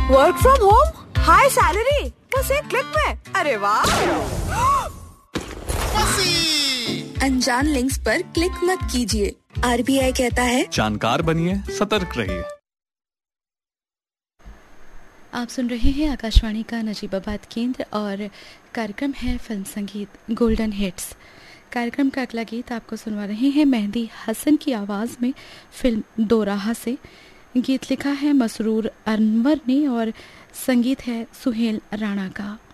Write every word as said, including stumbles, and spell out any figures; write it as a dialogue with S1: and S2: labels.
S1: Work from home, high salary, बस एक click में। अरे वाह।
S2: अनजान लिंक्स पर क्लिक मत कीजिए। आरबीआई कहता है
S3: जानकार बनिए, सतर्क रहिए।
S4: आप सुन रहे हैं आकाशवाणी का नजीबाबाद केंद्र और कार्यक्रम है फिल्म संगीत गोल्डन हिट्स। कार्यक्रम का अगला गीत आपको सुनवा रहे हैं मेहंदी हसन की आवाज़ में फिल्म दो राह से। गीत लिखा है मसरूर अनवर ने और संगीत है सुहेल राणा का।